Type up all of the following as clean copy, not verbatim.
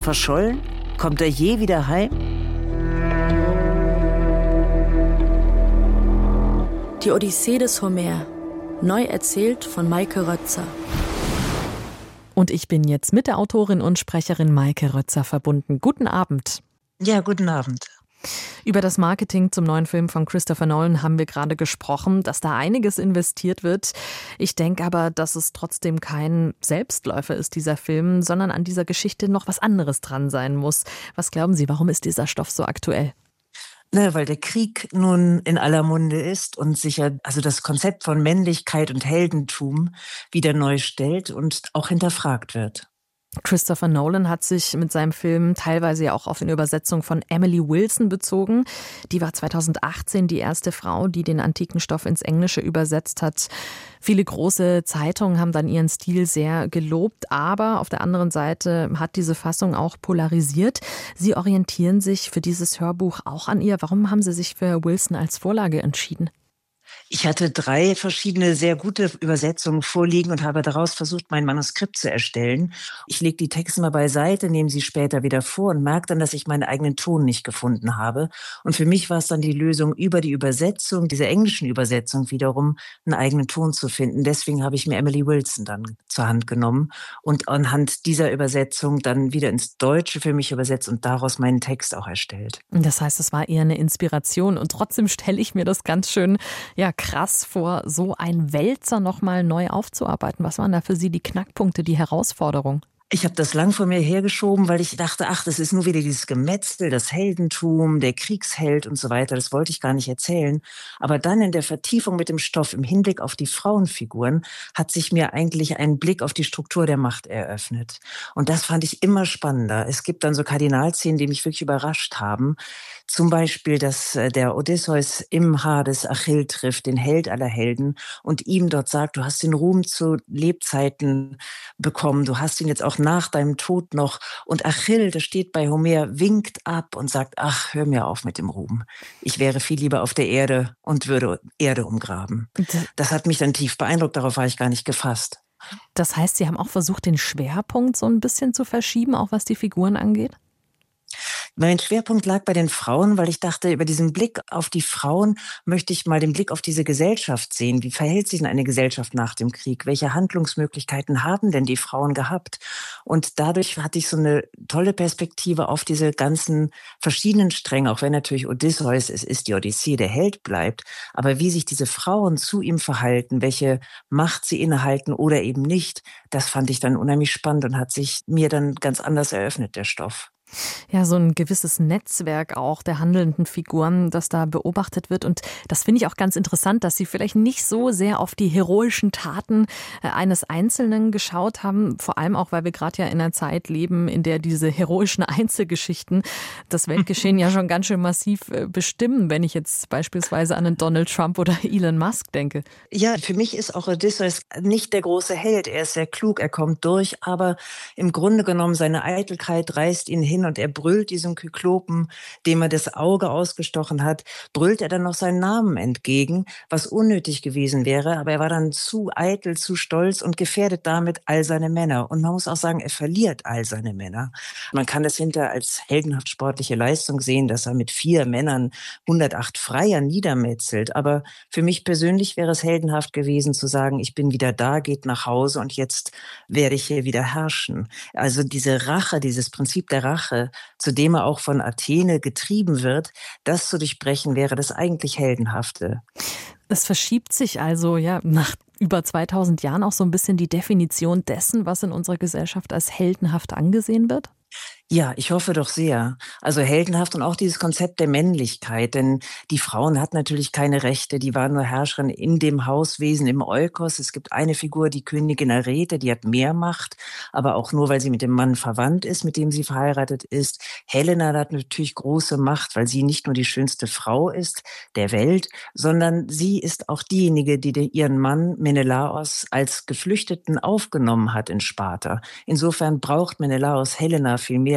verschollen? Kommt er je wieder heim? Die Odyssee des Homer. Neu erzählt von Maike Rötzer. Und ich bin jetzt mit der Autorin und Sprecherin Maike Rötzer verbunden. Guten Abend. Ja, guten Abend. Über das Marketing zum neuen Film von Christopher Nolan haben wir gerade gesprochen, dass da einiges investiert wird. Ich denke aber, dass es trotzdem kein Selbstläufer ist, dieser Film, sondern an dieser Geschichte noch was anderes dran sein muss. Was glauben Sie, warum ist dieser Stoff so aktuell? Weil der Krieg nun in aller Munde ist und sich ja also das Konzept von Männlichkeit und Heldentum wieder neu stellt und auch hinterfragt wird. Christopher Nolan hat sich mit seinem Film teilweise ja auch auf eine Übersetzung von Emily Wilson bezogen. Die war 2018 die erste Frau, die den antiken Stoff ins Englische übersetzt hat. Viele große Zeitungen haben dann ihren Stil sehr gelobt, aber auf der anderen Seite hat diese Fassung auch polarisiert. Sie orientieren sich für dieses Hörbuch auch an ihr. Warum haben Sie sich für Wilson als Vorlage entschieden? Ich hatte 3 verschiedene sehr gute Übersetzungen vorliegen und habe daraus versucht, mein Manuskript zu erstellen. Ich lege die Texte mal beiseite, nehme sie später wieder vor und merke dann, dass ich meinen eigenen Ton nicht gefunden habe. Und für mich war es dann die Lösung, über die Übersetzung, diese englischen Übersetzung wiederum, einen eigenen Ton zu finden. Deswegen habe ich mir Emily Wilson dann zur Hand genommen und anhand dieser Übersetzung dann wieder ins Deutsche für mich übersetzt und daraus meinen Text auch erstellt. Das heißt, es war eher eine Inspiration und trotzdem stelle ich mir das ganz schön krass vor, so ein Wälzer nochmal neu aufzuarbeiten. Was waren da für Sie die Knackpunkte, die Herausforderung? Ich habe das lang vor mir hergeschoben, weil ich dachte, das ist nur wieder dieses Gemetzel, das Heldentum, der Kriegsheld und so weiter. Das wollte ich gar nicht erzählen. Aber dann in der Vertiefung mit dem Stoff im Hinblick auf die Frauenfiguren hat sich mir eigentlich ein Blick auf die Struktur der Macht eröffnet. Und das fand ich immer spannender. Es gibt dann so Kardinalszenen, die mich wirklich überrascht haben. Zum Beispiel, dass der Odysseus im Hades Achill trifft, den Held aller Helden, und ihm dort sagt, du hast den Ruhm zu Lebzeiten bekommen, du hast ihn jetzt auch nach deinem Tod noch. Und Achill, das steht bei Homer, winkt ab und sagt, hör mir auf mit dem Ruhm. Ich wäre viel lieber auf der Erde und würde Erde umgraben. Das hat mich dann tief beeindruckt, darauf war ich gar nicht gefasst. Das heißt, Sie haben auch versucht, den Schwerpunkt so ein bisschen zu verschieben, auch was die Figuren angeht? Mein Schwerpunkt lag bei den Frauen, weil ich dachte, über diesen Blick auf die Frauen möchte ich mal den Blick auf diese Gesellschaft sehen. Wie verhält sich denn eine Gesellschaft nach dem Krieg? Welche Handlungsmöglichkeiten haben denn die Frauen gehabt? Und dadurch hatte ich so eine tolle Perspektive auf diese ganzen verschiedenen Stränge, auch wenn natürlich Odysseus, es ist die Odyssee, der Held bleibt. Aber wie sich diese Frauen zu ihm verhalten, welche Macht sie innehalten oder eben nicht, das fand ich dann unheimlich spannend und hat sich mir dann ganz anders eröffnet, der Stoff. Ja, so ein gewisses Netzwerk auch der handelnden Figuren, das da beobachtet wird. Und das finde ich auch ganz interessant, dass Sie vielleicht nicht so sehr auf die heroischen Taten eines Einzelnen geschaut haben. Vor allem auch, weil wir gerade ja in einer Zeit leben, in der diese heroischen Einzelgeschichten das Weltgeschehen ja schon ganz schön massiv bestimmen, wenn ich jetzt beispielsweise an einen Donald Trump oder Elon Musk denke. Ja, für mich ist auch Odysseus nicht der große Held. Er ist sehr klug, er kommt durch, aber im Grunde genommen seine Eitelkeit reißt ihn hin und er brüllt diesem Kyklopen, dem er das Auge ausgestochen hat, brüllt er dann noch seinen Namen entgegen, was unnötig gewesen wäre, aber er war dann zu eitel, zu stolz und gefährdet damit all seine Männer. Und man muss auch sagen, er verliert all seine Männer. Man kann das hinterher als heldenhaft sportliche Leistung sehen, dass er mit 4 Männern 108 Freier niedermetzelt. Aber für mich persönlich wäre es heldenhaft gewesen zu sagen, ich bin wieder da, geht nach Hause und jetzt werde ich hier wieder herrschen. Also diese Rache, dieses Prinzip der Rache, zu dem er auch von Athene getrieben wird, das zu durchbrechen, wäre das eigentlich Heldenhafte. Es verschiebt sich also nach über 2000 Jahren auch so ein bisschen die Definition dessen, was in unserer Gesellschaft als heldenhaft angesehen wird? Ja, ich hoffe doch sehr. Also heldenhaft und auch dieses Konzept der Männlichkeit, denn die Frauen hatten natürlich keine Rechte, die waren nur Herrscherin in dem Hauswesen, im Eukos. Es gibt eine Figur, die Königin Arete, die hat mehr Macht, aber auch nur, weil sie mit dem Mann verwandt ist, mit dem sie verheiratet ist. Helena hat natürlich große Macht, weil sie nicht nur die schönste Frau ist der Welt, sondern sie ist auch diejenige, die ihren Mann Menelaos als Geflüchteten aufgenommen hat in Sparta. Insofern braucht Menelaos Helena viel mehr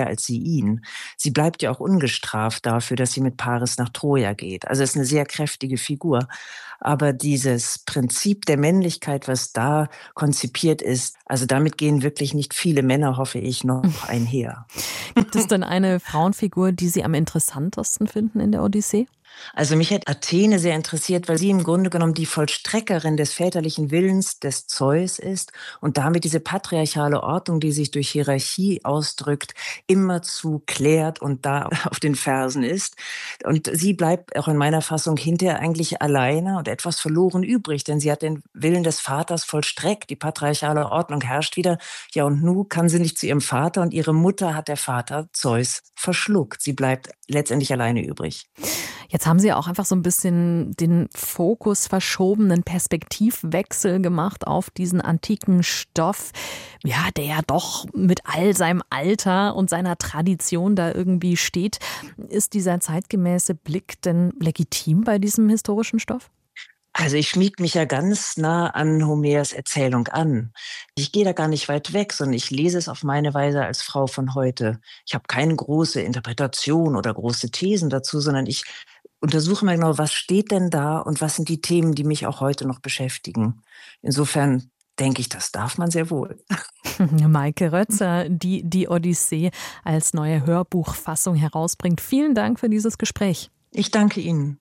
mehr als sie ihn. Sie bleibt ja auch ungestraft dafür, dass sie mit Paris nach Troja geht. Also es ist eine sehr kräftige Figur. Aber dieses Prinzip der Männlichkeit, was da konzipiert ist, also damit gehen wirklich nicht viele Männer, hoffe ich, noch einher. Gibt es denn eine Frauenfigur, die Sie am interessantesten finden in der Odyssee? Also mich hat Athene sehr interessiert, weil sie im Grunde genommen die Vollstreckerin des väterlichen Willens des Zeus ist und damit diese patriarchale Ordnung, die sich durch Hierarchie ausdrückt, immerzu klärt und da auf den Fersen ist. Und sie bleibt auch in meiner Fassung hinterher eigentlich alleine und etwas verloren übrig, denn sie hat den Willen des Vaters vollstreckt. Die patriarchale Ordnung herrscht wieder. Ja, und nun kann sie nicht zu ihrem Vater und ihre Mutter hat der Vater Zeus verschluckt. Sie bleibt letztendlich alleine übrig. Jetzt haben Sie ja auch einfach so ein bisschen den Fokus verschobenen Perspektivwechsel gemacht auf diesen antiken Stoff, ja, der ja doch mit all seinem Alter und seiner Tradition da irgendwie steht. Ist dieser zeitgemäße Blick denn legitim bei diesem historischen Stoff? Also ich schmieg mich ja ganz nah an Homers Erzählung an. Ich gehe da gar nicht weit weg, sondern ich lese es auf meine Weise als Frau von heute. Ich habe keine große Interpretation oder große Thesen dazu, sondern ich untersuche mal genau, was steht denn da und was sind die Themen, die mich auch heute noch beschäftigen. Insofern denke ich, das darf man sehr wohl. Maike Rötzer, die Odyssee als neue Hörbuchfassung herausbringt. Vielen Dank für dieses Gespräch. Ich danke Ihnen.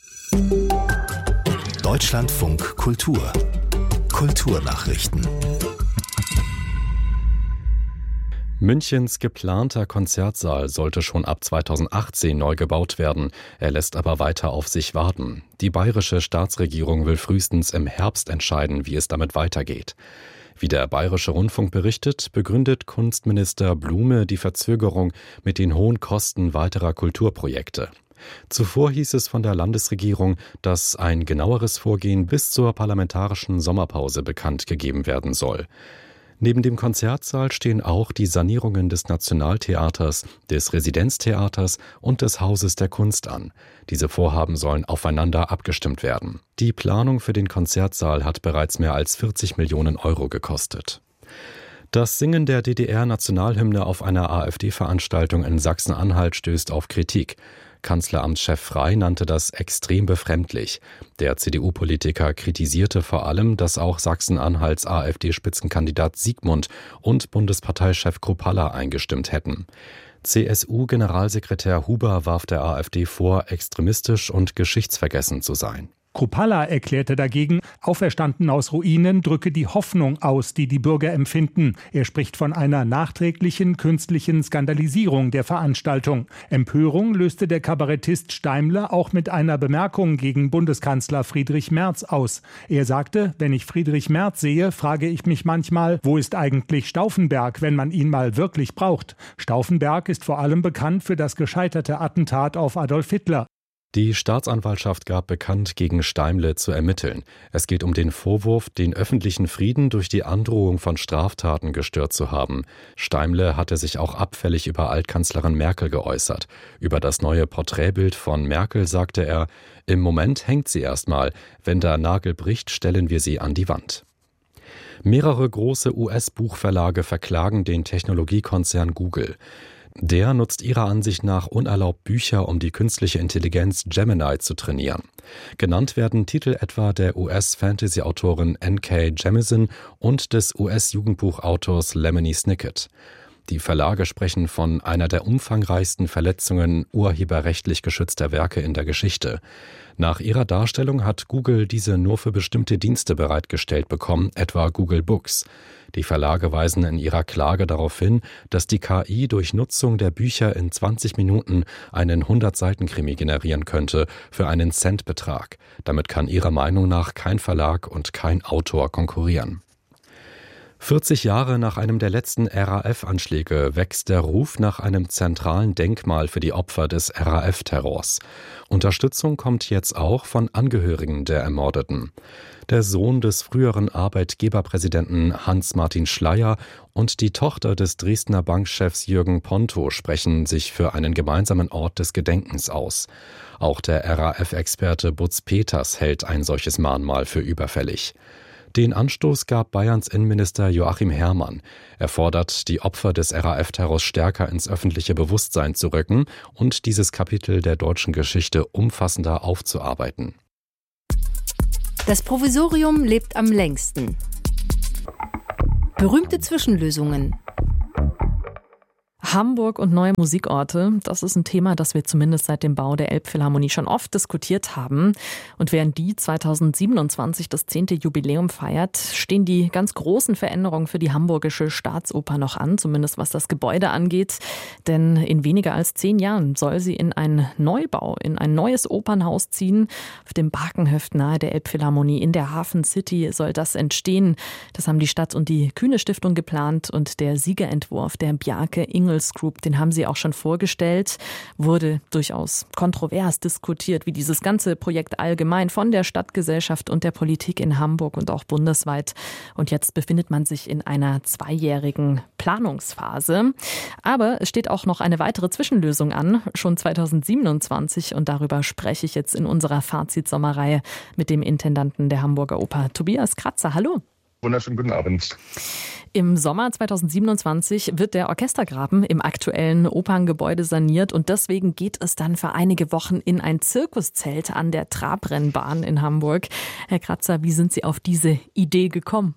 Deutschlandfunk Kultur. Kulturnachrichten. Münchens geplanter Konzertsaal sollte schon ab 2018 neu gebaut werden. Er lässt aber weiter auf sich warten. Die bayerische Staatsregierung will frühestens im Herbst entscheiden, wie es damit weitergeht. Wie der Bayerische Rundfunk berichtet, begründet Kunstminister Blume die Verzögerung mit den hohen Kosten weiterer Kulturprojekte. Zuvor hieß es von der Landesregierung, dass ein genaueres Vorgehen bis zur parlamentarischen Sommerpause bekannt gegeben werden soll. Neben dem Konzertsaal stehen auch die Sanierungen des Nationaltheaters, des Residenztheaters und des Hauses der Kunst an. Diese Vorhaben sollen aufeinander abgestimmt werden. Die Planung für den Konzertsaal hat bereits mehr als 40 Millionen Euro gekostet. Das Singen der DDR-Nationalhymne auf einer AfD-Veranstaltung in Sachsen-Anhalt stößt auf Kritik. Kanzleramtschef Frey nannte das extrem befremdlich. Der CDU-Politiker kritisierte vor allem, dass auch Sachsen-Anhalts AfD-Spitzenkandidat Siegmund und Bundesparteichef Kruppalla eingestimmt hätten. CSU-Generalsekretär Huber warf der AfD vor, extremistisch und geschichtsvergessen zu sein. Kruppalla erklärte dagegen, auferstanden aus Ruinen drücke die Hoffnung aus, die die Bürger empfinden. Er spricht von einer nachträglichen künstlichen Skandalisierung der Veranstaltung. Empörung löste der Kabarettist Steimler auch mit einer Bemerkung gegen Bundeskanzler Friedrich Merz aus. Er sagte, wenn ich Friedrich Merz sehe, frage ich mich manchmal, wo ist eigentlich Stauffenberg, wenn man ihn mal wirklich braucht? Stauffenberg ist vor allem bekannt für das gescheiterte Attentat auf Adolf Hitler. Die Staatsanwaltschaft gab bekannt, gegen Steimle zu ermitteln. Es geht um den Vorwurf, den öffentlichen Frieden durch die Androhung von Straftaten gestört zu haben. Steimle hatte sich auch abfällig über Altkanzlerin Merkel geäußert. Über das neue Porträtbild von Merkel sagte er, im Moment hängt sie erstmal. Wenn der Nagel bricht, stellen wir sie an die Wand. Mehrere große US-Buchverlage verklagen den Technologiekonzern Google. Der nutzt ihrer Ansicht nach unerlaubt Bücher, um die künstliche Intelligenz Gemini zu trainieren. Genannt werden Titel etwa der US-Fantasy-Autorin N.K. Jemisin und des US-Jugendbuchautors Lemony Snicket. Die Verlage sprechen von einer der umfangreichsten Verletzungen urheberrechtlich geschützter Werke in der Geschichte. Nach ihrer Darstellung hat Google diese nur für bestimmte Dienste bereitgestellt bekommen, etwa Google Books. Die Verlage weisen in ihrer Klage darauf hin, dass die KI durch Nutzung der Bücher in 20 Minuten einen 100-Seiten-Krimi generieren könnte für einen Centbetrag. Damit kann ihrer Meinung nach kein Verlag und kein Autor konkurrieren. 40 Jahre nach einem der letzten RAF-Anschläge wächst der Ruf nach einem zentralen Denkmal für die Opfer des RAF-Terrors. Unterstützung kommt jetzt auch von Angehörigen der Ermordeten. Der Sohn des früheren Arbeitgeberpräsidenten Hans-Martin Schleyer und die Tochter des Dresdner Bankchefs Jürgen Ponto sprechen sich für einen gemeinsamen Ort des Gedenkens aus. Auch der RAF-Experte Butz Peters hält ein solches Mahnmal für überfällig. Den Anstoß gab Bayerns Innenminister Joachim Herrmann. Er fordert, die Opfer des RAF-Terrors stärker ins öffentliche Bewusstsein zu rücken und dieses Kapitel der deutschen Geschichte umfassender aufzuarbeiten. Das Provisorium lebt am längsten. Berühmte Zwischenlösungen. Hamburg und neue Musikorte, das ist ein Thema, das wir zumindest seit dem Bau der Elbphilharmonie schon oft diskutiert haben. Und während die 2027 das 10. Jubiläum feiert, stehen die ganz großen Veränderungen für die Hamburgische Staatsoper noch an, zumindest was das Gebäude angeht. Denn in weniger als 10 Jahren soll sie in einen Neubau, in ein neues Opernhaus ziehen. Auf dem Barkenhöft nahe der Elbphilharmonie in der Hafen City soll das entstehen. Das haben die Stadt und die Kühne Stiftung geplant und der Siegerentwurf der Bjarke Ingels Group, den haben sie auch schon vorgestellt, wurde durchaus kontrovers diskutiert, wie dieses ganze Projekt allgemein von der Stadtgesellschaft und der Politik in Hamburg und auch bundesweit. Und jetzt befindet man sich in einer 2-jährigen Planungsphase. Aber es steht auch noch eine weitere Zwischenlösung an, schon 2027. Und darüber spreche ich jetzt in unserer Fazit-Sommerreihe mit dem Intendanten der Hamburger Oper, Tobias Kratzer. Hallo. Wunderschönen guten Abend. Im Sommer 2027 wird der Orchestergraben im aktuellen Operngebäude saniert und deswegen geht es dann für einige Wochen in ein Zirkuszelt an der Trabrennbahn in Hamburg. Herr Kratzer, wie sind Sie auf diese Idee gekommen?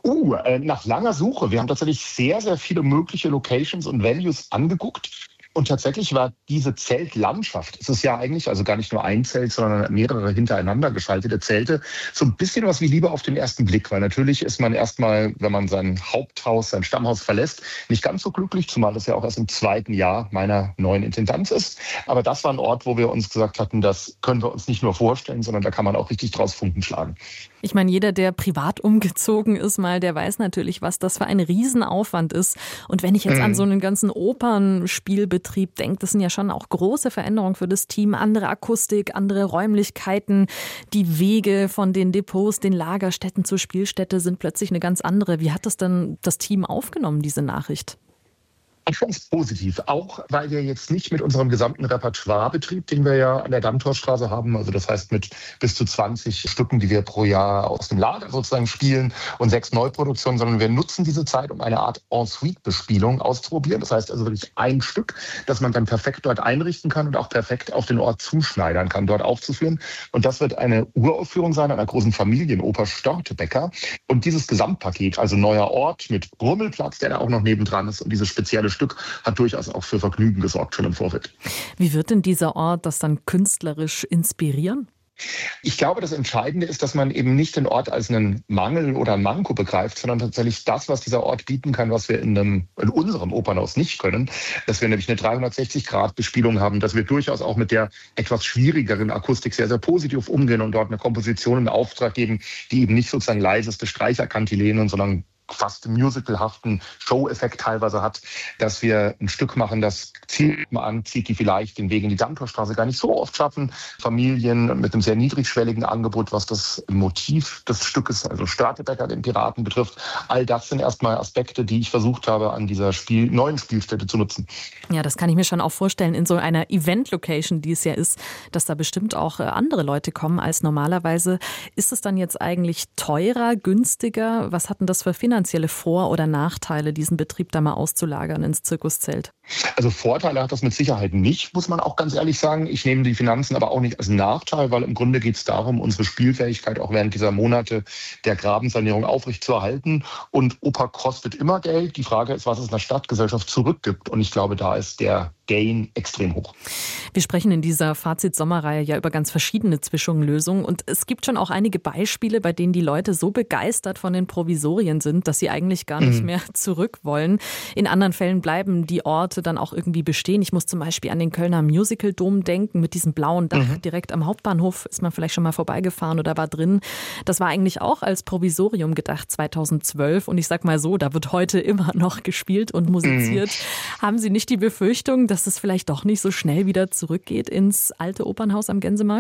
Nach langer Suche. Wir haben tatsächlich sehr, sehr viele mögliche Locations und Venues angeguckt. Und tatsächlich war diese Zeltlandschaft, es ist ja eigentlich also gar nicht nur ein Zelt, sondern mehrere hintereinander geschaltete Zelte, so ein bisschen was wie Liebe auf den ersten Blick. Weil natürlich ist man erstmal, wenn man sein Haupthaus, sein Stammhaus verlässt, nicht ganz so glücklich, zumal es ja auch erst im 2. Jahr meiner neuen Intendanz ist. Aber das war ein Ort, wo wir uns gesagt hatten, das können wir uns nicht nur vorstellen, sondern da kann man auch richtig draus Funken schlagen. Ich meine, jeder, der privat umgezogen ist mal, der weiß natürlich, was das für ein Riesenaufwand ist. Und wenn ich jetzt an so einen ganzen Opernspielbetrieb denke, das sind ja schon auch große Veränderungen für das Team. Andere Akustik, andere Räumlichkeiten, die Wege von den Depots, den Lagerstätten zur Spielstätte sind plötzlich eine ganz andere. Wie hat das denn das Team aufgenommen, diese Nachricht? Ich finde es positiv, auch weil wir jetzt nicht mit unserem gesamten Repertoirebetrieb, den wir ja an der Dammtorstraße haben, also das heißt mit bis zu 20 Stücken, die wir pro Jahr aus dem Lager sozusagen spielen und 6 Neuproduktionen, sondern wir nutzen diese Zeit, um eine Art Ensuite-Bespielung auszuprobieren. Das heißt also wirklich ein Stück, das man dann perfekt dort einrichten kann und auch perfekt auf den Ort zuschneidern kann, dort aufzuführen. Und das wird eine Uraufführung sein einer großen Familienoper Störtebeker. Und dieses Gesamtpaket, also neuer Ort mit Rummelplatz, der da auch noch nebendran ist und dieses spezielle Stück hat durchaus auch für Vergnügen gesorgt schon im Vorfeld. Wie wird denn dieser Ort das dann künstlerisch inspirieren? Ich glaube, das Entscheidende ist, dass man eben nicht den Ort als einen Mangel oder ein Manko begreift, sondern tatsächlich das, was dieser Ort bieten kann, was wir in unserem Opernhaus nicht können, dass wir nämlich eine 360-Grad-Bespielung haben, dass wir durchaus auch mit der etwas schwierigeren Akustik sehr, sehr positiv umgehen und dort eine Komposition in Auftrag geben, die eben nicht sozusagen leiseste Streicherkantilenen, sondern fast musicalhaften Show-Effekt teilweise hat, dass wir ein Stück machen, das Zielgruppen anzieht, die vielleicht den Weg in die Dammtorstraße gar nicht so oft schaffen. Familien mit einem sehr niedrigschwelligen Angebot, was das Motiv des Stückes, also Störtebeker, den Piraten betrifft. All das sind erstmal Aspekte, die ich versucht habe, an dieser neuen Spielstätte zu nutzen. Ja, das kann ich mir schon auch vorstellen, in so einer Event-Location, die es ja ist, dass da bestimmt auch andere Leute kommen als normalerweise. Ist es dann jetzt eigentlich teurer, günstiger? Was hat denn das für finanzielle Vor- oder Nachteile, diesen Betrieb da mal auszulagern ins Zirkuszelt? Also Vorteile hat das mit Sicherheit nicht, muss man auch ganz ehrlich sagen. Ich nehme die Finanzen aber auch nicht als Nachteil, weil im Grunde geht es darum, unsere Spielfähigkeit auch während dieser Monate der Grabensanierung aufrechtzuerhalten. Und Oper kostet immer Geld. Die Frage ist, was es einer Stadtgesellschaft zurückgibt. Und ich glaube, da ist der Gain extrem hoch. Wir sprechen in dieser Fazit-Sommerreihe ja über ganz verschiedene Zwischenlösungen. Und es gibt schon auch einige Beispiele, bei denen die Leute so begeistert von den Provisorien sind, dass sie eigentlich gar nicht mehr zurück wollen. In anderen Fällen bleiben die Orte dann auch irgendwie bestehen. Ich muss zum Beispiel an den Kölner Musical-Dom denken, mit diesem blauen Dach direkt am Hauptbahnhof. Ist man vielleicht schon mal vorbeigefahren oder war drin. Das war eigentlich auch als Provisorium gedacht 2012. Und ich sag mal so, da wird heute immer noch gespielt und musiziert. Haben Sie nicht die Befürchtung, dass es vielleicht doch nicht so schnell wieder zurückgeht ins alte Opernhaus am Gänsemarkt?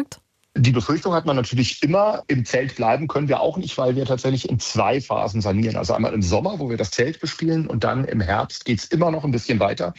Die Befürchtung hat man natürlich immer, im Zelt bleiben können wir auch nicht, weil wir tatsächlich in 2 Phasen sanieren. Also einmal im Sommer, wo wir das Zelt bespielen, und dann im Herbst geht's immer noch ein bisschen weiter.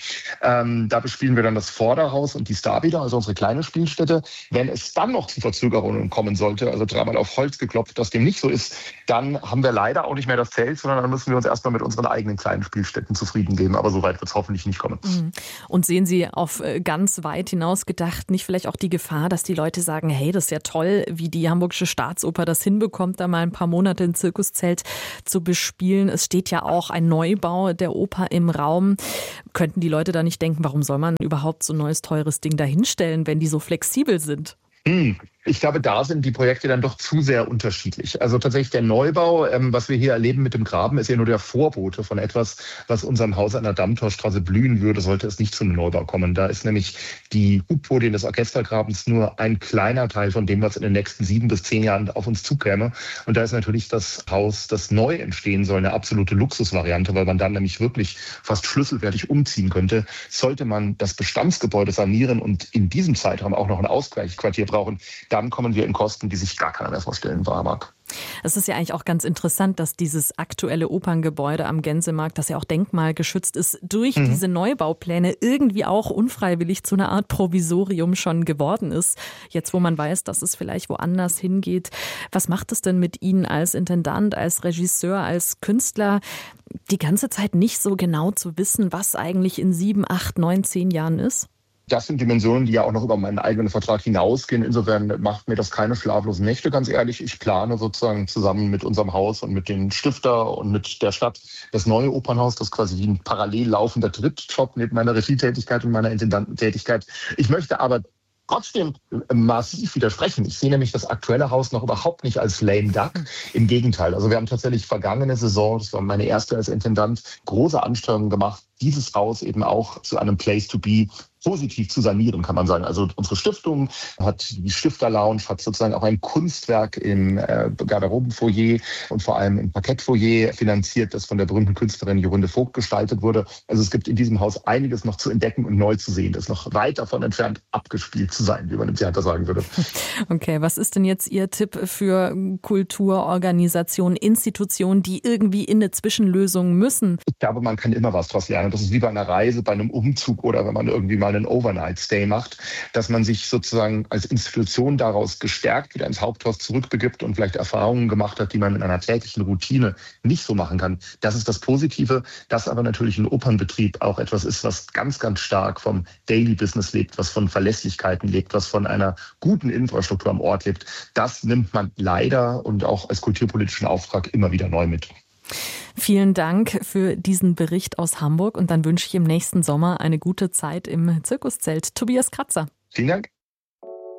Da bespielen wir dann das Vorderhaus und die Starbäder, also unsere kleine Spielstätte. Wenn es dann noch zu Verzögerungen kommen sollte, also dreimal auf Holz geklopft, dass dem nicht so ist, dann haben wir leider auch nicht mehr das Zelt, sondern dann müssen wir uns erstmal mit unseren eigenen kleinen Spielstätten zufrieden geben. Aber so weit wird es hoffentlich nicht kommen. Und sehen Sie auf ganz weit hinaus gedacht nicht vielleicht auch die Gefahr, dass die Leute sagen, hey, das ist ja toll, wie die Hamburgische Staatsoper das hinbekommt, da mal ein paar Monate ein Zirkuszelt zu bespielen. Es steht ja auch ein Neubau der Oper im Raum. Könnten die Leute da nicht denken, warum soll man überhaupt so ein neues, teures Ding da hinstellen, wenn die so flexibel sind? Ich glaube, da sind die Projekte dann doch zu sehr unterschiedlich. Also tatsächlich der Neubau, was wir hier erleben mit dem Graben, ist ja nur der Vorbote von etwas, was unserem Haus an der Dammtorstraße blühen würde, sollte es nicht zu einem Neubau kommen. Da ist nämlich die Hubpodien des Orchestergrabens nur ein kleiner Teil von dem, was in den nächsten 7 bis 10 Jahren auf uns zukäme. Und da ist natürlich das Haus, das neu entstehen soll, eine absolute Luxusvariante, weil man dann nämlich wirklich fast schlüsselfertig umziehen könnte. Sollte man das Bestandsgebäude sanieren und in diesem Zeitraum auch noch ein Ausgleichsquartier brauchen, dann kommen wir in Kosten, die sich gar keiner mehr vorstellen mag. Es ist ja eigentlich auch ganz interessant, dass dieses aktuelle Operngebäude am Gänsemarkt, das ja auch denkmalgeschützt ist, durch diese Neubaupläne irgendwie auch unfreiwillig zu einer Art Provisorium schon geworden ist. Jetzt, wo man weiß, dass es vielleicht woanders hingeht. Was macht es denn mit Ihnen als Intendant, als Regisseur, als Künstler, die ganze Zeit nicht so genau zu wissen, was eigentlich in 7, 8, 9, 10 Jahren ist? Das sind Dimensionen, die ja auch noch über meinen eigenen Vertrag hinausgehen. Insofern macht mir das keine schlaflosen Nächte, ganz ehrlich. Ich plane sozusagen zusammen mit unserem Haus und mit den Stifter und mit der Stadt das neue Opernhaus, das quasi wie ein parallel laufender Drittjob neben meiner Regietätigkeit und meiner Intendantentätigkeit. Ich möchte aber trotzdem massiv widersprechen. Ich sehe nämlich das aktuelle Haus noch überhaupt nicht als lame duck. Im Gegenteil. Also wir haben tatsächlich vergangene Saison, das war meine erste als Intendant, große Anstrengungen gemacht, dieses Haus eben auch zu einem Place to be positiv zu sanieren, kann man sagen. Also unsere Stiftung hat die Stifter-Lounge, hat sozusagen auch ein Kunstwerk im Garderobenfoyer und vor allem im Parkettfoyer finanziert, das von der berühmten Künstlerin Jorunde Vogt gestaltet wurde. Also es gibt in diesem Haus einiges noch zu entdecken und neu zu sehen. Das ist noch weit davon entfernt, abgespielt zu sein, wie man im Theater sagen würde. Okay, was ist denn jetzt Ihr Tipp für Kulturorganisationen, Institutionen, die irgendwie in eine Zwischenlösung müssen? Ich glaube, man kann immer was daraus lernen. Das ist wie bei einer Reise, bei einem Umzug oder wenn man irgendwie mal einen Overnight-Stay macht, dass man sich sozusagen als Institution daraus gestärkt wieder ins Haupthaus zurückbegibt und vielleicht Erfahrungen gemacht hat, die man in einer täglichen Routine nicht so machen kann. Das ist das Positive, dass aber natürlich ein Opernbetrieb auch etwas ist, was ganz, ganz stark vom Daily Business lebt, was von Verlässlichkeiten lebt, was von einer guten Infrastruktur am Ort lebt. Das nimmt man leider und auch als kulturpolitischen Auftrag immer wieder neu mit. Vielen Dank für diesen Bericht aus Hamburg und dann wünsche ich im nächsten Sommer eine gute Zeit im Zirkuszelt. Tobias Kratzer. Vielen Dank.